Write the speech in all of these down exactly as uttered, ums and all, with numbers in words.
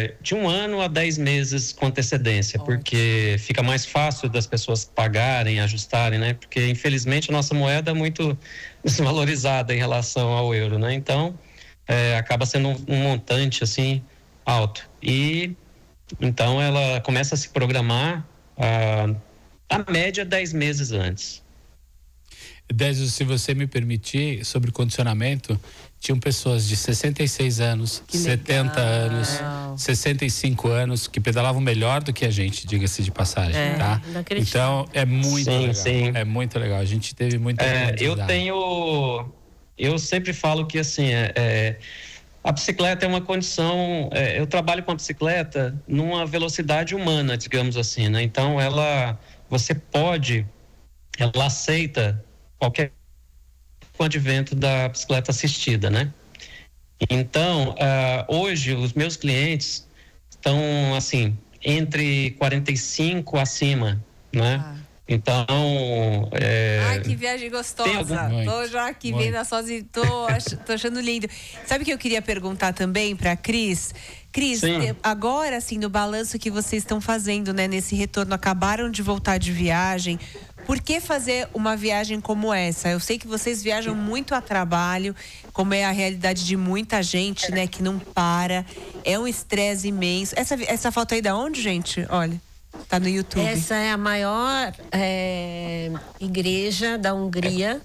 é, de um ano a dez meses com antecedência, Ótimo. Porque fica mais fácil das pessoas pagarem, ajustarem, né? Porque infelizmente a nossa moeda é muito desvalorizada em relação ao euro, né? Então é, acaba sendo um, um montante assim alto. E então ela começa a se programar a, a média dez meses antes. Désio, se você me permitir, sobre condicionamento, tinham pessoas de sessenta e seis anos, que setenta anos, sessenta e cinco anos, que pedalavam melhor do que a gente, diga-se de passagem, é, tá? Então, é muito sim, legal. Sim. É muito legal. A gente teve muita é, Eu tenho... Eu sempre falo que, assim, é, é, a bicicleta é uma condição... É, eu trabalho com a bicicleta numa velocidade humana, digamos assim, né? Então, ela... Você pode... Ela aceita qualquer com o advento da bicicleta assistida, né? Então, uh, hoje os meus clientes estão assim entre quarenta e cinco acima, né? Ah. Então, é... ai, que viagem gostosa. Algum... Tô já aqui Muito. vendo sozinho, tô, ach... tô achando lindo. Sabe o que eu queria perguntar também para Cris? Cris, Sim. agora assim, no balanço que vocês estão fazendo, né, nesse retorno, acabaram de voltar de viagem. Por que fazer uma viagem como essa? Eu sei que vocês viajam muito a trabalho, como é a realidade de muita gente, né, que não para. É um estresse imenso. Essa, essa foto aí da onde, gente? Olha, tá no YouTube. Essa é a maior é, igreja da Hungria.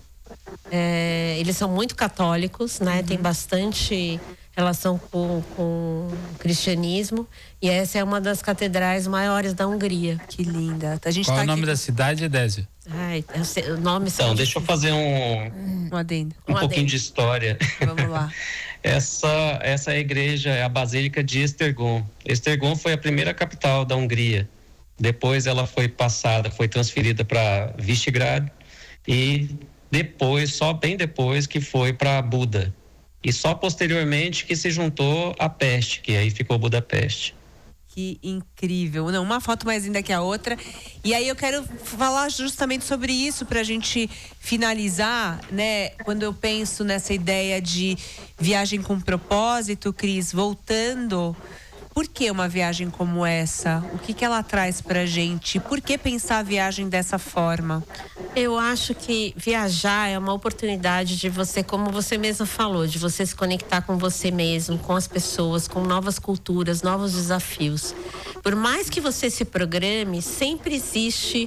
É, eles são muito católicos, né? Uhum. Tem bastante relação com, com o cristianismo, e essa é uma das catedrais maiores da Hungria. Que linda. A gente Qual tá é o nome aqui... da cidade, Désio? Ai, eu sei, o nome Então, deixa eu fazer um um adendo. Um, um pouquinho adendo. de história. Vamos lá. essa essa é a igreja é a Basílica de Esztergom. Esztergom foi a primeira capital da Hungria. Depois ela foi passada, foi transferida para Visegrad, e depois, só bem depois que foi para Buda. E só posteriormente que se juntou a Peste, que aí ficou Budapeste. Que incrível. Não, uma foto mais linda que a outra. E aí eu quero falar justamente sobre isso pra gente finalizar, né? Quando eu penso nessa ideia de viagem com propósito, Cris, voltando... Por que uma viagem como essa? O que que ela traz pra gente? Por que pensar a viagem dessa forma? Eu acho que viajar é uma oportunidade de você, como você mesmo falou, de você se conectar com você mesmo, com as pessoas, com novas culturas, novos desafios. Por mais que você se programe, sempre existe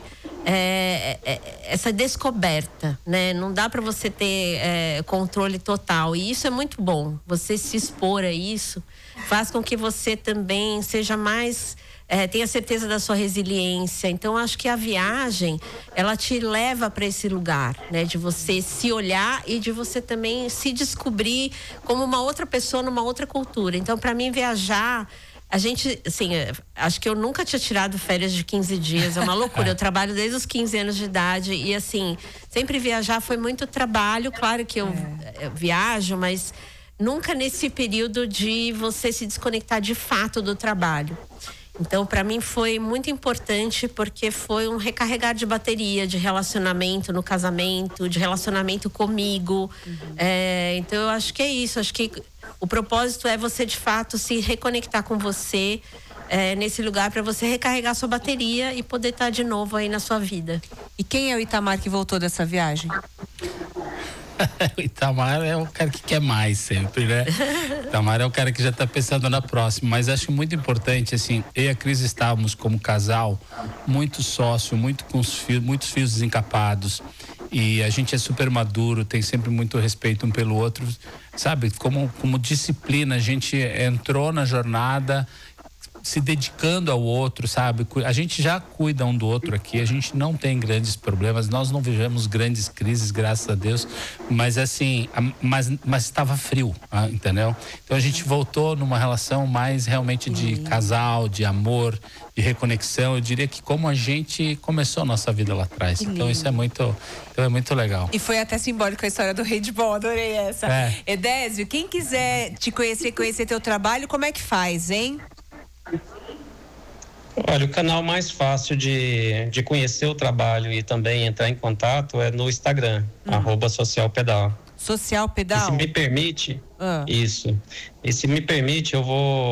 é, é, essa descoberta, né? Não dá para você ter é, controle total, e isso é muito bom. Você se expor a isso faz com que você também seja mais, é, tenha certeza da sua resiliência. Então, acho que a viagem, ela te leva para esse lugar, né? De você se olhar e de você também se descobrir como uma outra pessoa numa outra cultura. Então, para mim, viajar... A gente, assim, acho que eu nunca tinha tirado férias de quinze dias, é uma loucura. Eu trabalho desde os quinze anos de idade e, assim, sempre viajar foi muito trabalho. Claro que eu, é. eu viajo, mas nunca nesse período de você se desconectar de fato do trabalho. Então, para mim foi muito importante, porque foi um recarregar de bateria, de relacionamento no casamento, de relacionamento comigo. Uhum. É, então, eu acho que é isso. Acho que o propósito é você, de fato, se reconectar com você é, nesse lugar, para você recarregar sua bateria e poder estar de novo aí na sua vida. E quem é o Itamar que voltou dessa viagem? O Itamar é o cara que quer mais sempre, né? O Itamar é o cara que já está pensando na próxima, mas acho muito importante, assim, eu e a Cris estávamos como casal muito sócio, muito com os fios, muitos fios desencapados, e a gente é super maduro, tem sempre muito respeito um pelo outro, sabe? Como, como disciplina, a gente entrou na jornada se dedicando ao outro, sabe? A gente já cuida um do outro aqui, a gente não tem grandes problemas, nós não vivemos grandes crises, graças a Deus, mas assim, mas, mas estava frio, entendeu? Então a gente voltou numa relação mais realmente de casal, de amor, de reconexão. Eu diria que como a gente começou a nossa vida lá atrás. Então isso é muito, então é muito legal. E foi até simbólico a história do handball, adorei essa. É. Edésio, quem quiser te conhecer, conhecer teu trabalho, como é que faz, hein? Olha, o canal mais fácil de, de conhecer o trabalho e também entrar em contato é no Instagram, hum. arroba Social Pedal. Social Pedal? E se me permite, ah. isso. E se me permite, eu vou